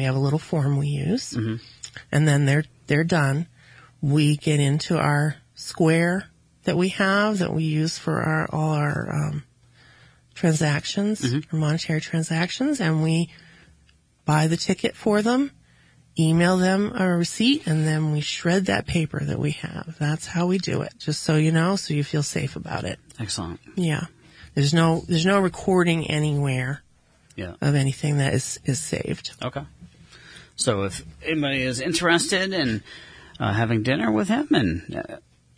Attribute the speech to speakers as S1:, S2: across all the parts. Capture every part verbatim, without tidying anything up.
S1: we have a little form we use,
S2: Mm-hmm.
S1: and then they're they're done. We get into our square that we have that we use for our all our um, transactions,
S2: Mm-hmm.
S1: our monetary transactions, and we buy the ticket for them, email them a receipt, and then we shred that paper that we have. That's how we do it, just so you know, so you feel safe about it.
S2: Excellent.
S1: Yeah. There's no there's no recording anywhere
S2: Yeah.
S1: of anything that is, is saved.
S2: Okay. So if anybody is interested in uh, having dinner with him, and, uh,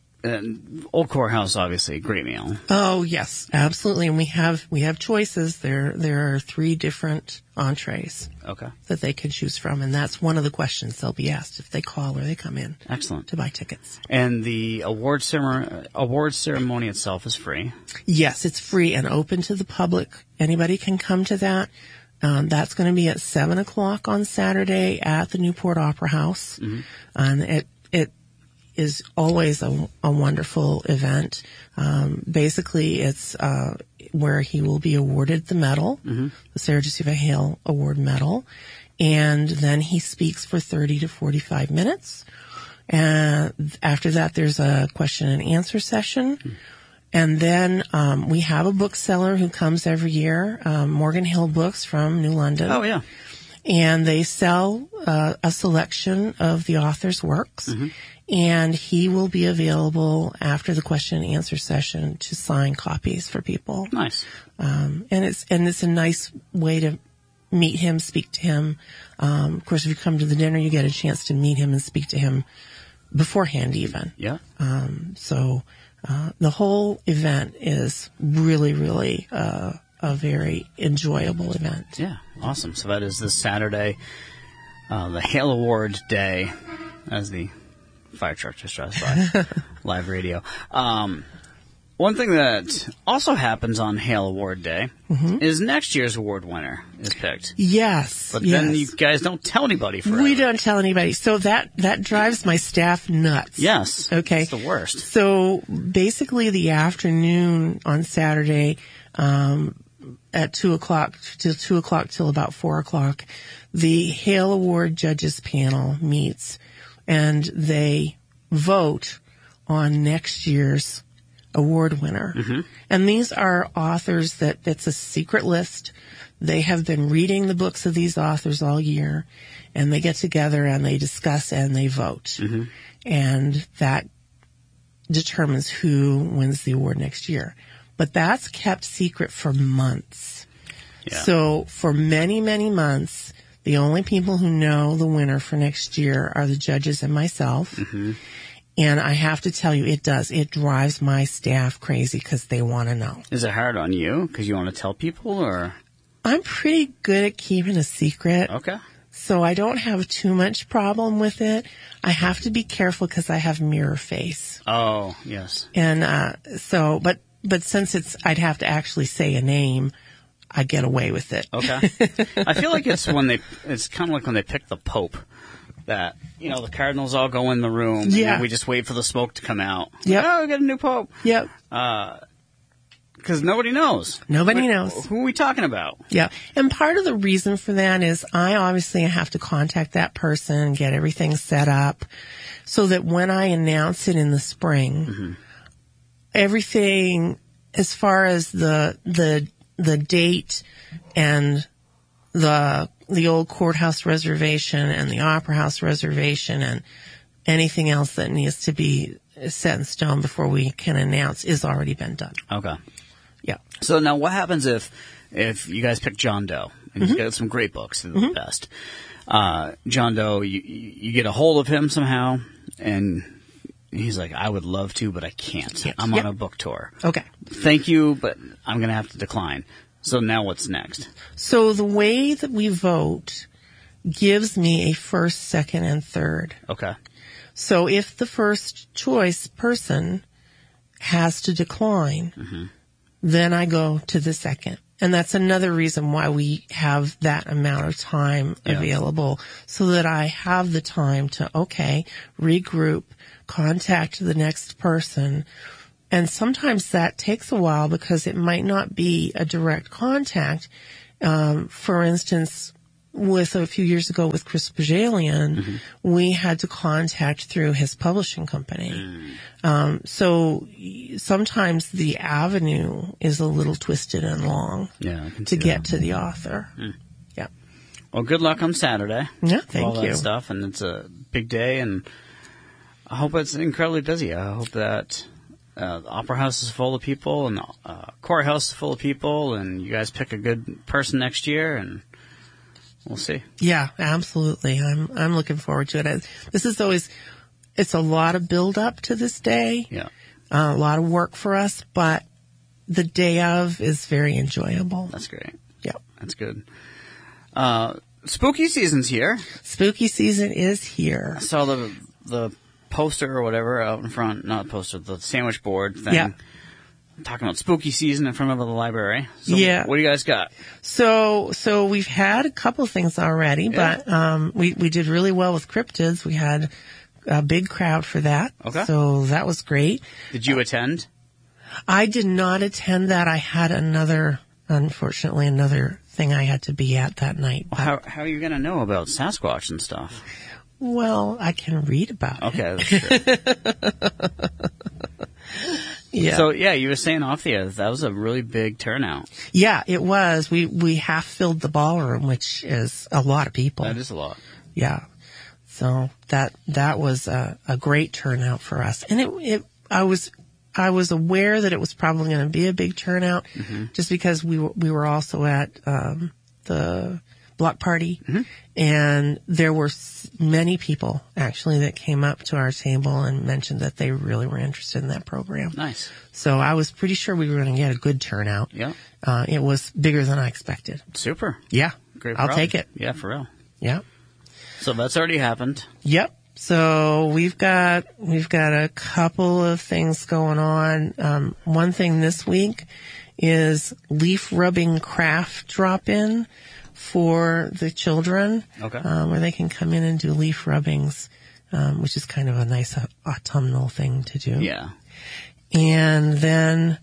S2: and Old Courthouse, obviously, great meal.
S1: Oh yes, absolutely. And we have we have choices. There there are three different entrees
S2: Okay.
S1: that they can choose from, and that's one of the questions they'll be asked if they call or they come in
S2: Excellent.
S1: to buy tickets.
S2: And the award ceremony, award ceremony itself is free.
S1: Yes, it's free and open to the public. Anybody can come to that. Um, that's going to be at seven o'clock on Saturday at the Newport Opera House,
S2: Mm-hmm.
S1: and it it is always a, a wonderful event. Um, basically, it's uh, where he will be awarded the medal,
S2: Mm-hmm.
S1: the Sarah Josepha Hale Award medal, and then he speaks for thirty to forty-five minutes. And after that, there's a question and answer session.
S2: Mm-hmm.
S1: And then um, we have a bookseller who comes every year, um, Morgan Hill Books from New London.
S2: Oh, yeah.
S1: And they sell uh, a selection of the author's works.
S2: Mm-hmm.
S1: And he will be available after the question and answer session to sign copies for people.
S2: Nice.
S1: Um, and it's and it's a nice way to meet him, speak to him. Um, of course, if you come to the dinner, you get a chance to meet him and speak to him beforehand, even.
S2: Yeah.
S1: Um, so uh, the whole event is really, really uh, a very enjoyable event.
S2: Yeah. Awesome. So that is this Saturday, uh, the Hale Award Day, as the fire truck just drives by. Live radio. Um, one thing that also happens on Hale Award Day
S1: Mm-hmm.
S2: is next year's award winner is picked.
S1: Yes,
S2: But
S1: yes.
S2: then you guys don't tell anybody forever.
S1: We don't tell anybody. So that, that drives my staff nuts.
S2: Yes.
S1: Okay.
S2: It's the worst.
S1: So basically the afternoon on Saturday, um, at two o'clock till two o'clock till about four o'clock, the Hale Award judges panel meets and they vote on next year's award winner.
S2: Mm-hmm.
S1: And these are authors that, it's a secret list. They have been reading the books of these authors all year, and they get together and they discuss and they vote.
S2: Mm-hmm.
S1: And that determines who wins the award next year. But that's kept secret for months.
S2: Yeah.
S1: So for many, many months, the only people who know the winner for next year are the judges and myself.
S2: Mm-hmm.
S1: And I have to tell you, it does. It drives my staff crazy because they want to know.
S2: Is it hard on you because you want to tell people, or?
S1: I'm pretty good at keeping a secret.
S2: Okay.
S1: So I don't have too much problem with it. I have to be careful because I have mirror face.
S2: Oh, yes.
S1: And uh so, but but since it's, I'd have to actually say a name, I get away with it.
S2: Okay. I feel like it's when they, it's kind of like when they pick the Pope. That, you know, the cardinals all go in the room.
S1: Yeah.
S2: And we just wait for the smoke to come out.
S1: Yep.
S2: Oh, we got a new Pope.
S1: Yep.
S2: Because nobody knows.
S1: Nobody
S2: Like,
S1: knows.
S2: Who are we talking about?
S1: Yeah. And part of the reason for that is I obviously have to contact that person, get everything set up so that when I announce it in the spring,
S2: Mm-hmm.
S1: everything as far as the, the, the date and the, the old courthouse reservation and the opera house reservation and anything else that needs to be set in stone before we can announce is already been done.
S2: Okay.
S1: Yeah.
S2: So now what happens if if you guys pick John Doe? And he's got some great books, they're the best. Uh, John Doe, you, you get a hold of him somehow, and he's like, I would love to, but I can't.
S1: Yes.
S2: I'm
S1: Yep.
S2: on a book tour.
S1: Okay.
S2: Thank you, but I'm going to have to decline. So now what's next?
S1: So the way that we vote gives me a first, second, and third.
S2: Okay.
S1: So if the first choice person has to decline,
S2: Mm-hmm.
S1: then I go to the second. And that's another reason why we have that amount of time
S2: Yeah.
S1: available, so that I have the time to, okay, regroup, contact the next person. And sometimes that takes a while because it might not be a direct contact. Um, for instance, with a few years ago with Chris Bajalian,
S2: Mm-hmm.
S1: we had to contact through his publishing company.
S2: Mm.
S1: Um, so y- sometimes the avenue is a little twisted and long
S2: Yeah, I can
S1: to
S2: see
S1: get
S2: that.
S1: to the author.
S2: Mm.
S1: Yeah.
S2: Well, good luck on Saturday.
S1: Yeah,
S2: with
S1: thank
S2: all that
S1: you.
S2: stuff, and it's a big day, and I hope it's incredibly busy. I hope that uh, the Opera House is full of people, and the uh, Court House is full of people, and you guys pick a good person next year, and we'll see.
S1: Yeah, absolutely. I'm I'm looking forward to it. I, this is always it's a lot of build up to this day.
S2: Yeah.
S1: Uh, a lot of work for us, but the day of is very enjoyable.
S2: That's great.
S1: Yeah.
S2: That's good. Uh, spooky season's here.
S1: Spooky season is here.
S2: I saw the the poster or whatever out in front, not the poster, the sandwich board thing.
S1: Yeah.
S2: Talking about spooky season in front of the library. So
S1: Yeah.
S2: what do you guys got?
S1: So, so we've had a couple things already,
S2: Yeah.
S1: but, um, we, we did really well with cryptids. We had a big crowd for that.
S2: Okay.
S1: So that was great.
S2: Did you attend?
S1: I did not attend that. I had another, unfortunately, another thing I had to be at that night.
S2: How how are you going to know about Sasquatch and stuff?
S1: Well, I can read about it.
S2: Okay, that's true.
S1: Yeah.
S2: So, yeah, you were saying off the air that was a really big turnout.
S1: Yeah, it was. We, we half filled the ballroom, which is a lot of people.
S2: That is a lot.
S1: Yeah. So that, that was a, a great turnout for us. And it, it, I was, I was aware that it was probably going to be a big turnout
S2: Mm-hmm.
S1: just because we were, we were also at, um, the block party
S2: Mm-hmm.
S1: and there were s- many people actually that came up to our table and mentioned that they really were interested in that program.
S2: Nice.
S1: So I was pretty sure we were going to get a good turnout.
S2: Yeah.
S1: Uh, it was bigger than I expected.
S2: Super.
S1: Yeah.
S2: Great.
S1: I'll
S2: crowd.
S1: take it.
S2: Yeah, for real.
S1: Yeah.
S2: So that's already happened.
S1: Yep. So we've got we've got a couple of things going on. Um, one thing this week is leaf rubbing craft drop in for the children,
S2: Okay.
S1: um, where they can come in and do leaf rubbings, um, which is kind of a nice uh, autumnal thing to do.
S2: Yeah.
S1: And then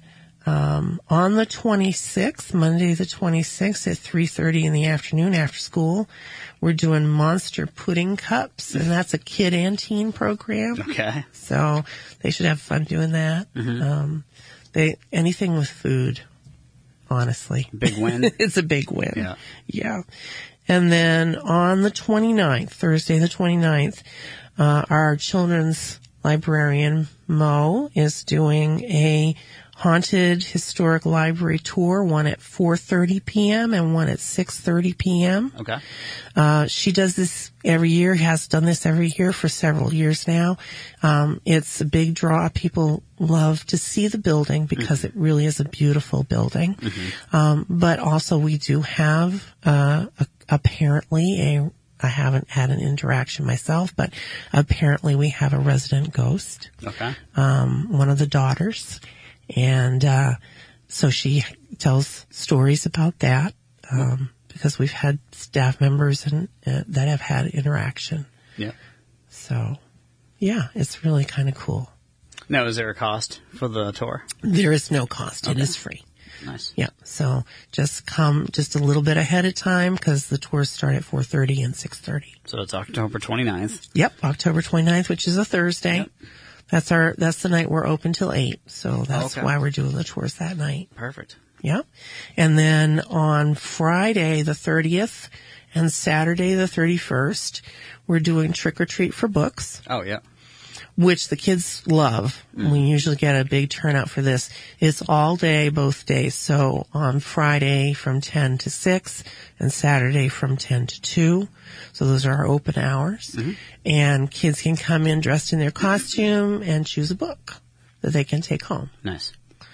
S1: um, on the twenty-sixth, Monday the twenty-sixth at three thirty in the afternoon after school, we're doing Monster Pudding Cups, and that's a kid and teen program.
S2: Okay.
S1: So they should have fun doing that.
S2: Mm-hmm.
S1: Um, they anything with food, honestly.
S2: Big win.
S1: It's a big win.
S2: Yeah.
S1: Yeah. And then on the twenty-ninth, Thursday the twenty-ninth, uh, our children's librarian, Mo, is doing a haunted historic library tour, one at four thirty p.m. and one at six thirty p.m.
S2: Okay.
S1: Uh, she does this every year, has done this every year for several years now. Um, it's a big draw. People love to see the building because it really is a beautiful building. Um, but also we do have, uh, a, apparently a, I haven't had an interaction myself, but apparently we have a resident ghost,
S2: Okay.
S1: um, one of the daughters. And, uh, so she tells stories about that, um, because we've had staff members and, uh, that have had interaction.
S2: Yeah.
S1: So, yeah, it's really kind of cool.
S2: Now, is there a cost for the tour?
S1: There is no cost. It
S2: Okay.
S1: is free.
S2: Nice.
S1: Yeah. So just come just a little bit ahead of time because the tours start at four thirty and six thirty.
S2: So it's October twenty-ninth.
S1: Yep. October twenty-ninth, which is a Thursday.
S2: Yep.
S1: That's our, that's the night we're open till eight. So that's
S2: Okay.
S1: why we're doing the tours that night.
S2: Perfect.
S1: Yeah. And then on Friday the thirtieth and Saturday the thirty-first, we're doing Trick or Treat for Books,
S2: Oh, yeah.
S1: which the kids love.
S2: Mm.
S1: We usually get a big turnout for this. It's all day, both days. So on Friday from ten to six and Saturday from ten to two. So those are our open hours.
S2: Mm-hmm.
S1: And kids can come in dressed in their costume and choose a book that they can take home.
S2: Nice.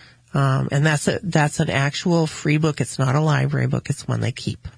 S1: Um, and that's a, that's an actual free book. It's not a library book. It's one they keep.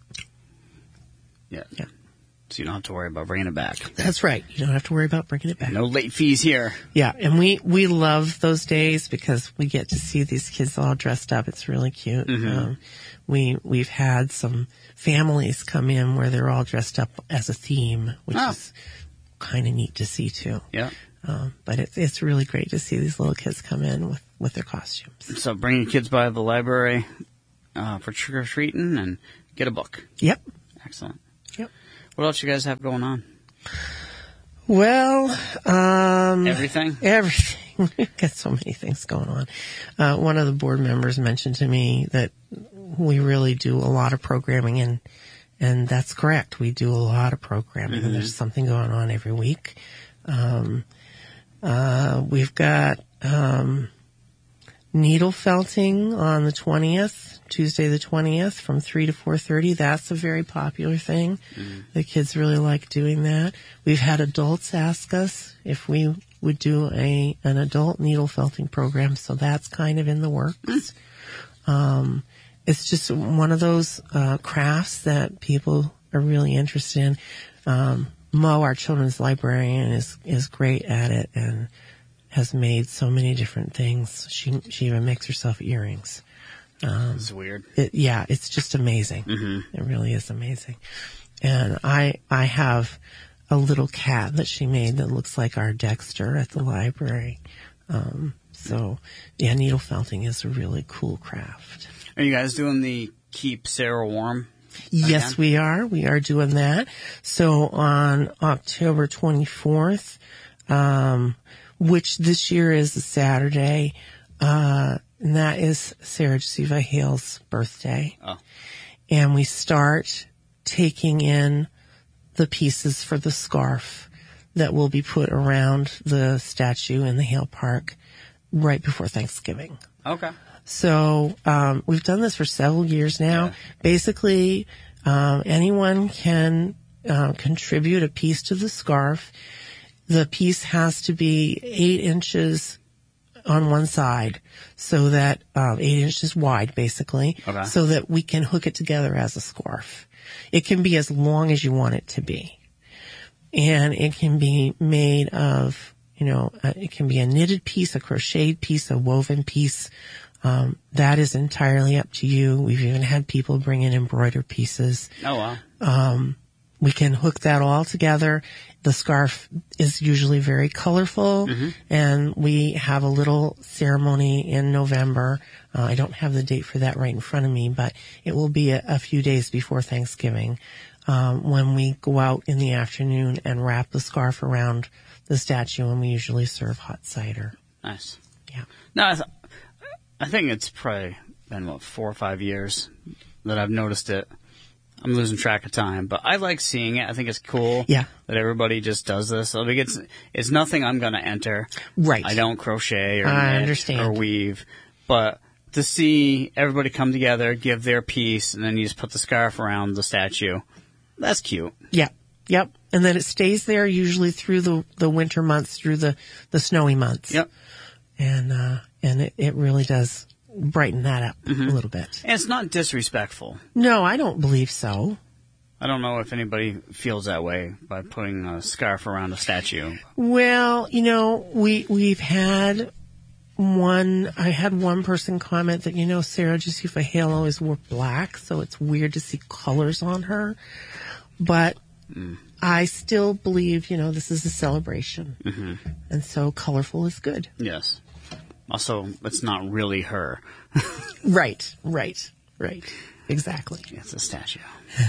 S2: Yeah.
S1: Yeah.
S2: So you don't have to worry about bringing it back.
S1: That's right. You don't have to worry about bringing it back.
S2: No late fees here.
S1: Yeah. And we, we love those days because we get to see these kids all dressed up. It's really cute.
S2: Mm-hmm.
S1: Um, we, we've had some families come in where they're all dressed up as a theme, which
S2: Oh.
S1: is kind of neat to see too.
S2: Yeah.
S1: Um, but it's, it's really great to see these little kids come in with, with their costumes.
S2: So bring your kids by the library uh, for trick or treating and get a book.
S1: Yep.
S2: Excellent.
S1: Yep.
S2: What else you guys have going on?
S1: Well, um...
S2: Everything?
S1: Everything. We've got so many things going on. Uh, one of the board members mentioned to me that we really do a lot of programming, and and that's correct. We do a lot of programming. Mm-hmm. There's something going on every week. Um, uh, we've got um, needle felting on the twentieth, Tuesday the twentieth, from three to four thirty. That's a very popular thing. Mm-hmm. The kids really like doing that. We've had adults ask us if we would do a an adult needle felting program, so that's kind of in the works. Mm-hmm. Um, it's just one of those uh, crafts that people are really interested in. Um, Mo, our children's librarian, is is great at it and has made so many different things. She she even makes herself earrings. Um,
S2: it's weird.
S1: It, yeah, it's just amazing. Mm-hmm. It really is amazing. And I I have a little cat that she made that looks like our Dexter at the library. Um, so yeah, needle felting is a really cool craft.
S2: Are you guys doing the Keep Sarah Warm?
S1: Yes,
S2: again?
S1: we are. We are doing that. So on October twenty-fourth, um, which this year is a Saturday, uh, and that is Sarah Josepha Hale's birthday.
S2: Oh.
S1: And we start taking in the pieces for the scarf that will be put around the statue in the Hale Park right before Thanksgiving.
S2: Okay.
S1: So um, we've done this for several years now. Yeah. Basically, um, anyone can uh, contribute a piece to the scarf. The piece has to be eight inches on one side, so that um, eight inches wide, basically,
S2: okay.
S1: so that we can hook it together as a scarf. It can be as long as you want it to be, and it can be made of, you know, uh, it can be a knitted piece, a crocheted piece, a woven piece. Um, that is entirely up to you. We've even had people bring in embroidered pieces.
S2: Oh, wow.
S1: Um, we can hook that all together. The scarf is usually very colorful, mm-hmm. and we have a little ceremony in November. Uh, I don't have the date for that right in front of me, but it will be a, a few days before Thanksgiving, um, when we go out in the afternoon and wrap the scarf around the statue, and we usually serve hot cider.
S2: Nice.
S1: Yeah.
S2: No, I, th- I think it's probably been, what, four or five years that I've noticed it. I'm losing track of time, but I like seeing it. I think it's cool.
S1: Yeah.
S2: That everybody just does this. I think it's it's nothing I'm going to enter.
S1: Right.
S2: I don't crochet or
S1: I
S2: knit
S1: understand.
S2: or weave, but to see everybody come together, give their piece, and then you just put the scarf around the statue, that's cute.
S1: Yeah. Yep. And then it stays there usually through the the winter months, through the the snowy months.
S2: Yep.
S1: And uh, and it, it really does brighten that up mm-hmm. a little bit.
S2: And it's not disrespectful.
S1: No, I don't believe so.
S2: I don't know if anybody feels that way by putting a scarf around a statue.
S1: Well, you know, we, we've had one, I had one person comment that, you know, Sarah Josepha Hale always wore black, so it's weird to see colors on her. But mm. I still believe, you know, this is a celebration. Mm-hmm. And so colorful is good.
S2: Yes. Also, it's not really her.
S1: Right, right, right. Exactly.
S2: It's a statue.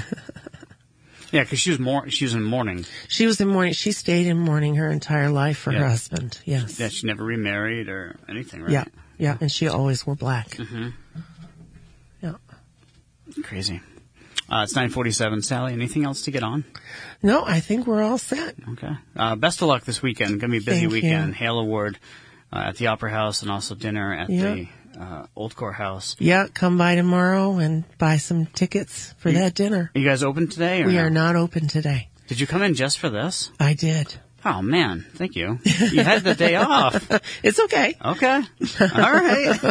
S2: Yeah, because she was more. She was in mourning.
S1: She was in mourning. She stayed in mourning her entire life for
S2: yeah.
S1: her husband. Yes.
S2: Yeah, she never remarried or anything, right?
S1: Yeah, yeah, and she always wore black.
S2: Mm-hmm.
S1: Yeah.
S2: Crazy. Uh, it's nine forty-seven. Sally, anything else to get on?
S1: No, I think we're all set.
S2: Okay. Uh, best of luck this weekend. Going to be a busy
S1: Thank
S2: weekend.
S1: You.
S2: Hale Award uh, at the Opera House and also dinner at
S1: yeah.
S2: the uh, Old Courthouse.
S1: Yeah, come by tomorrow and buy some tickets for
S2: you,
S1: that dinner.
S2: Are you guys open today? Or
S1: we
S2: no?
S1: are not open today.
S2: Did you come in just for this?
S1: I did.
S2: Oh, man. Thank you. You had the day off.
S1: It's okay.
S2: Okay. All right.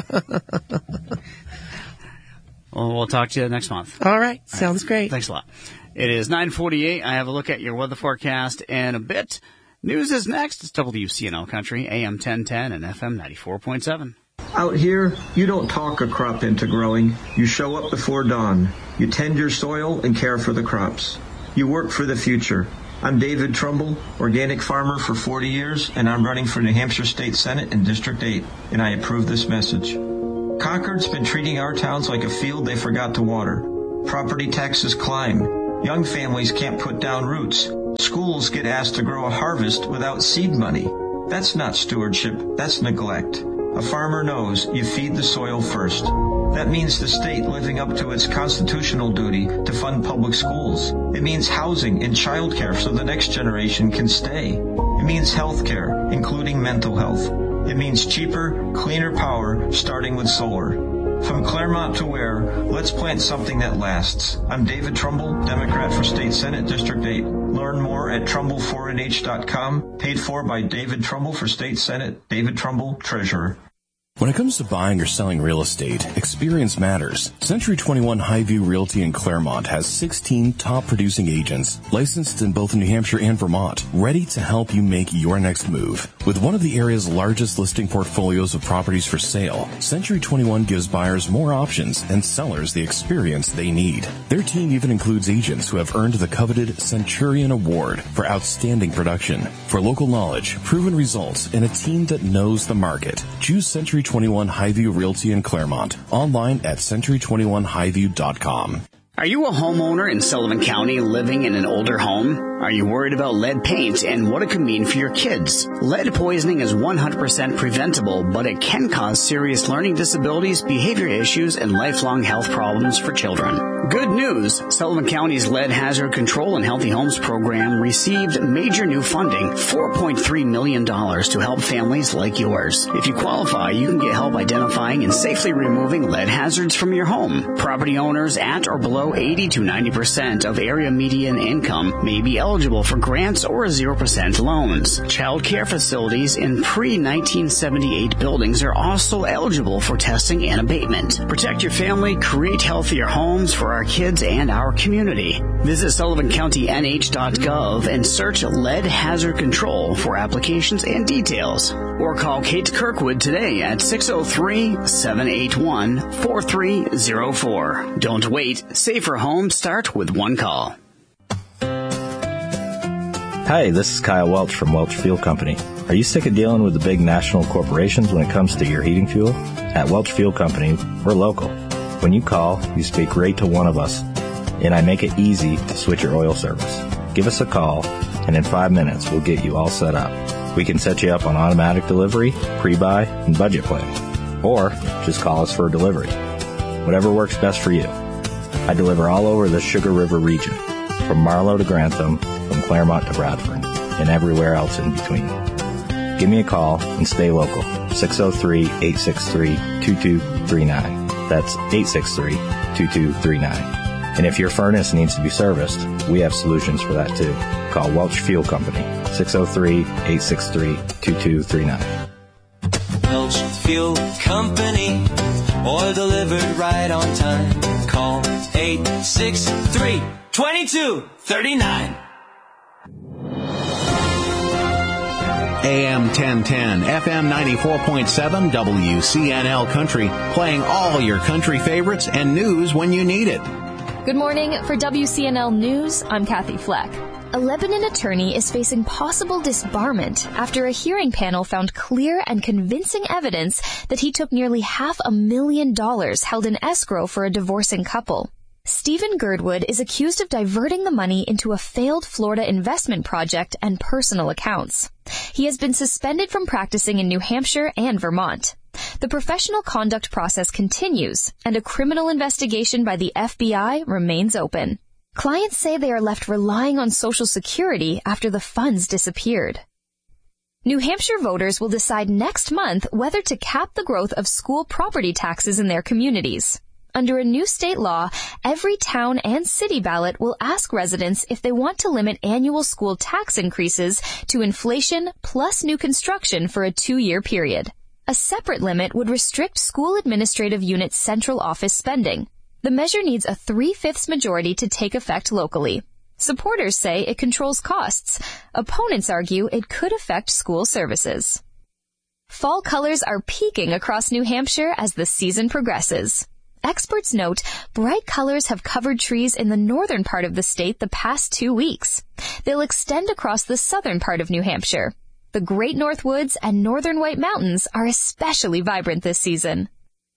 S2: Well, we'll talk to you next month.
S1: All right. Sounds
S2: All right.
S1: great.
S2: Thanks a lot. It is nine forty-eight. I have a look at your weather forecast in a bit. News is next. It's W C N L Country, A M ten ten and F M ninety-four point seven.
S3: Out here, you don't talk a crop into growing. You show up before dawn. You tend your soil and care for the crops. You work for the future. I'm David Trumbull, organic farmer for forty years, and I'm running for New Hampshire State Senate in District eight, and I approve this message. Concord's been treating our towns like a field they forgot to water. Property taxes climb. Young families can't put down roots. Schools get asked to grow a harvest without seed money. That's not stewardship, that's neglect. A farmer knows you feed the soil first. That means the state living up to its constitutional duty to fund public schools. It means housing and childcare so the next generation can stay. It means health care, including mental health. It means cheaper, cleaner power, starting with solar. From Claremont to Ware, let's plant something that lasts. I'm David Trumbull, Democrat for State Senate, District eight. Learn more at trumbull four n h dot com. Paid for by David Trumbull for State Senate. David Trumbull, Treasurer.
S4: When it comes to buying or selling real estate, experience matters. Century twenty-one Highview Realty in Claremont has sixteen top-producing agents licensed in both New Hampshire and Vermont, ready to help you make your next move. With one of the area's largest listing portfolios of properties for sale, Century twenty-one gives buyers more options and sellers the experience they need. Their team even includes agents who have earned the coveted Centurion Award for outstanding production. For local knowledge, proven results, and a team that knows the market, choose Century twenty-one Highview Realty in Claremont. Online at century twenty-one highview dot com.
S2: Are you a homeowner in Sullivan County living in an older home? Are you worried about lead paint and what it could mean for your kids? Lead poisoning is one hundred percent preventable, but it can cause serious learning disabilities, behavior issues, and lifelong health problems for children. Good news! Sullivan County's Lead Hazard Control and Healthy Homes program received major new funding, four point three million dollars, to help families like yours. If you qualify, you can get help identifying and safely removing lead hazards from your home. Property owners at or below eighty to ninety percent of area median income may be eligible for grants or zero percent loans. Child care facilities in pre nineteen seventy-eight buildings are also eligible for testing and abatement. Protect your family, create healthier homes for our kids and our community. Visit sullivan county n h dot gov and search Lead Hazard Control for applications and details. Or call Kate Kirkwood today at six oh three, seven eight one, four three oh four. Don't wait. Safer homes start with one call.
S5: Hi, this is Kyle Welch from Welch Fuel Company. Are you sick of dealing with the big national corporations when it comes to your heating fuel? At Welch Fuel Company, we're local. When you call, you speak right to one of us, and I make it easy to switch your oil service. Give us a call, and in five minutes, we'll get you all set up. We can set you up on automatic delivery, pre-buy, and budget planning. Or just call us for a delivery. Whatever works best for you. I deliver all over the Sugar River region, from Marlow to Grantham, from Claremont to Bradford, and everywhere else in between. Give me a call and stay local. six oh three, eight six three, two two three nine. That's eight six three, two two three nine. And if your furnace needs to be serviced, we have solutions for that too. Call Welch Fuel Company, six oh three, eight six three, two two three nine.
S6: Welch Fuel Company, oil delivered right on time. Call eight six three, two two three nine.
S7: A M ten ten, F M ninety-four point seven, W C N L Country, playing all your country favorites and news when you need it.
S8: Good morning. For W C N L News, I'm Kathy Fleck. A Lebanon attorney is facing possible disbarment after a hearing panel found clear and convincing evidence that he took nearly half a million dollars held in escrow for a divorcing couple. Stephen Girdwood is accused of diverting the money into a failed Florida investment project and personal accounts. He has been suspended from practicing in New Hampshire and Vermont. The professional conduct process continues, and a criminal investigation by the F B I remains open. Clients say they are left relying on Social Security after the funds disappeared. New Hampshire voters will decide next month whether to cap the growth of school property taxes in their communities. Under a new state law, every town and city ballot will ask residents if they want to limit annual school tax increases to inflation plus new construction for a two-year period. A separate limit would restrict school administrative units' central office spending. The measure needs a three-fifths majority to take effect locally. Supporters say it controls costs. Opponents argue it could affect school services. Fall colors are peaking across New Hampshire as the season progresses. Experts note bright colors have covered trees in the northern part of the state the past two weeks. They'll extend across the southern part of New Hampshire. The Great North Woods and northern White Mountains are especially vibrant this season.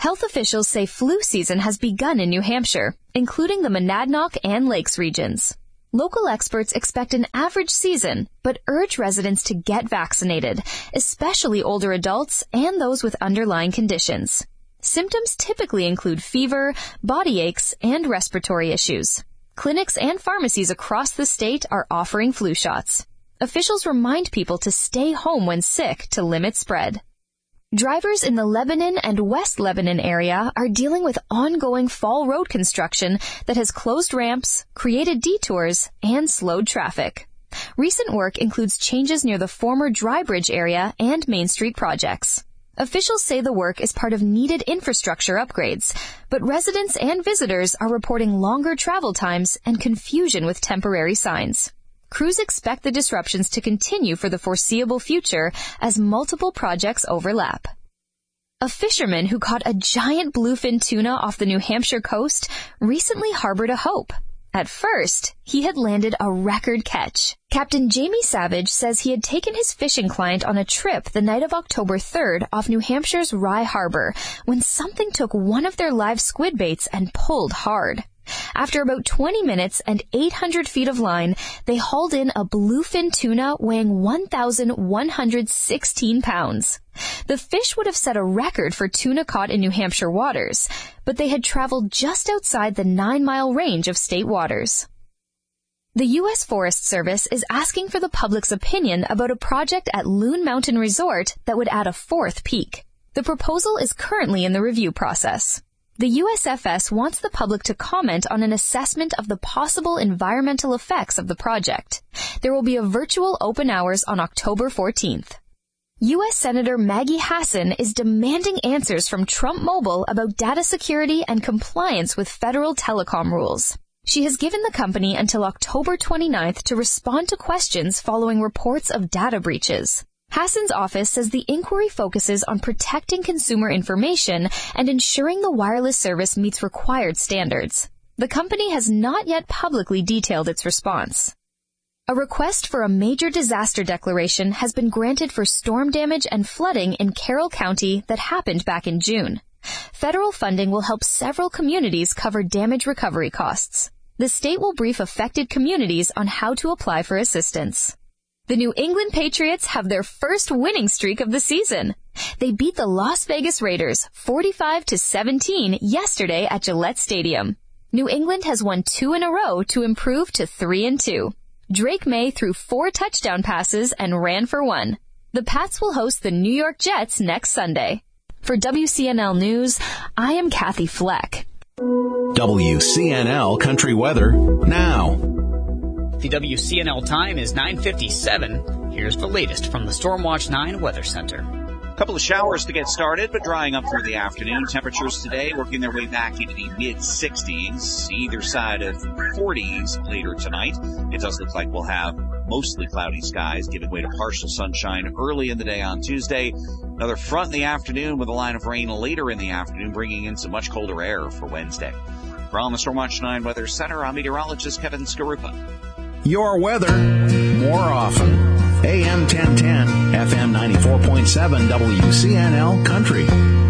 S8: Health officials say flu season has begun in New Hampshire, including the Monadnock and Lakes regions. Local experts expect an average season, but urge residents to get vaccinated, especially older adults and those with underlying conditions. Symptoms typically include fever, body aches, and respiratory issues. Clinics and pharmacies across the state are offering flu shots. Officials remind people to stay home when sick to limit spread. Drivers in the Lebanon and West Lebanon area are dealing with ongoing fall road construction that has closed ramps, created detours, and slowed traffic. Recent work includes changes near the former Drybridge area and Main Street projects. Officials say the work is part of needed infrastructure upgrades, but residents and visitors are reporting longer travel times and confusion with temporary signs. Crews expect the disruptions to continue for the foreseeable future as multiple projects overlap. A fisherman who caught a giant bluefin tuna off the New Hampshire coast recently harbored a hope. At first, he had landed a record catch. Captain Jamie Savage says he had taken his fishing client on a trip the night of October third off New Hampshire's Rye Harbor when something took one of their live squid baits and pulled hard. After about twenty minutes and eight hundred feet of line, they hauled in a bluefin tuna weighing one thousand one hundred sixteen pounds. The fish would have set a record for tuna caught in New Hampshire waters, but they had traveled just outside the nine-mile range of state waters. The U S Forest Service is asking for the public's opinion about a project at Loon Mountain Resort that would add a fourth peak. The proposal is currently in the review process. The U S F S wants the public to comment on an assessment of the possible environmental effects of the project. There will be a virtual open hours on October fourteenth. U S Senator Maggie Hassan is demanding answers from Trump Mobile about data security and compliance with federal telecom rules. She has given the company until October twenty-ninth to respond to questions following reports of data breaches. Hassan's office says the inquiry focuses on protecting consumer information and ensuring the wireless service meets required standards. The company has not yet publicly detailed its response. A request for a major disaster declaration has been granted for storm damage and flooding in Carroll County that happened back in June. Federal funding will help several communities cover damage recovery costs. The state will brief affected communities on how to apply for assistance. The New England Patriots have their first winning streak of the season. They beat the Las Vegas Raiders forty-five to seventeen yesterday at Gillette Stadium. New England has won two in a row to improve to three and two. Drake May threw four touchdown passes and ran for one. The Pats will host the New York Jets next Sunday. For W C N L News, I am Kathy Fleck.
S7: W C N L Country Weather now.
S2: The W C N L time is nine fifty-seven. Here's the latest from the Stormwatch nine Weather Center.
S9: A couple of showers to get started, but drying up through the afternoon. Temperatures today working their way back into the mid-sixties, either side of forties later tonight. It does look like we'll have mostly cloudy skies, giving way to partial sunshine early in the day on Tuesday. Another front in the afternoon with a line of rain later in the afternoon, bringing in some much colder air for Wednesday. From the Stormwatch nine Weather Center, I'm meteorologist Kevin Skarupa.
S7: Your weather more often. A M ten ten, F M ninety-four point seven, W C N L Country.